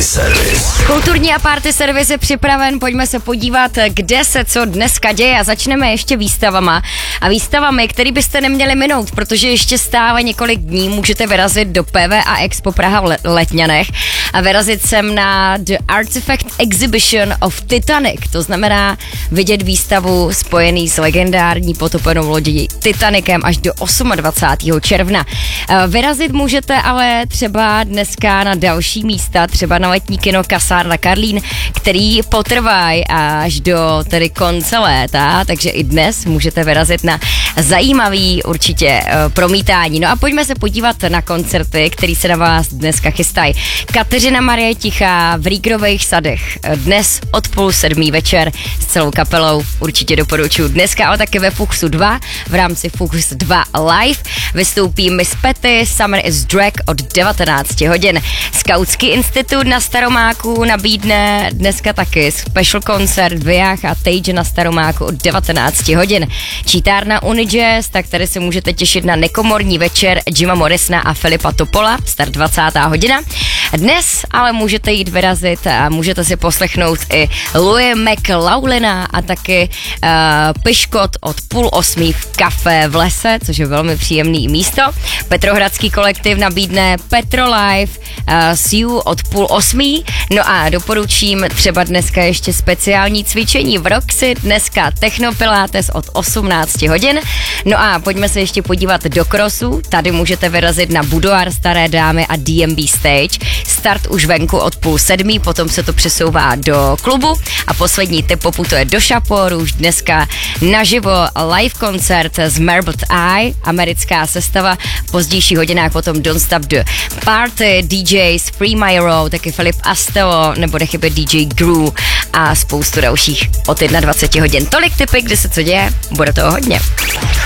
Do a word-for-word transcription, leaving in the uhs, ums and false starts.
Party Service. Kulturní a party servis je připraven, pojďme se podívat, kde se co dneska děje a začneme ještě výstavama. A výstavami, který byste neměli minout, protože ještě stále několik dní můžete vyrazit do P V A Expo Praha v Letňanech a vyrazit sem na The Artifact Exhibition of Titanic. To znamená vidět výstavu spojený s legendární potopenou lodí Titanicem až do dvacátého osmého června. Vyrazit můžete ale třeba dneska na další místa, třeba na letní kino Kasárna Karlín, který potrvají až do tedy konce léta, takže i dnes můžete vyrazit na zajímavý určitě uh, promítání. No a pojďme se podívat na koncerty, který se na vás dneska chystají. Kateřina Marie Tichá v Rígrových sadech. Dnes od půl sedmý večer s celou kapelou určitě doporučuji. Dneska ale taky ve Fuchsu dva, v rámci Fuchs dva Live vystoupí Miss Petty, Summer is Drag od devatenáct hodin. Skautský institut na Staromáku nabídne dneska taky special koncert Viach a Tage na Staromáku od devatenáct hodin. Čítárna Unijazz, tak tady se můžete těšit na nekomorní večer Jima Morrisona a Filipa Topola, start dvacátá hodina. Dnes ale můžete jít vyrazit a můžete si poslechnout i Louie McLaughlina a taky uh, Piškot od půl osmí v Café v lese, což je velmi příjemný místo. Petrohradský kolektiv nabídne Petro Live uh, s You od půl osmí. No a doporučím třeba dneska ještě speciální cvičení v Roxy, dneska Techno Pilates od osmnáct hodin. No a pojďme se ještě podívat do Crossu. Tady můžete vyrazit na Boudoir Staré dámy a D M B Stage. Start už venku od půl sedmí, potom se to přesouvá do klubu a poslední tip poputuje do Šaporu už dneska naživo live koncert z Marbled Eye, americká sestava, v pozdějších hodinách potom Don't Stop the Party, D Js Free My Row, taky Filip Astelo, nebo nechybět D J Gru a spoustu dalších od dvacet jedna hodin. Tolik tipy, kde se co děje, bude toho hodně.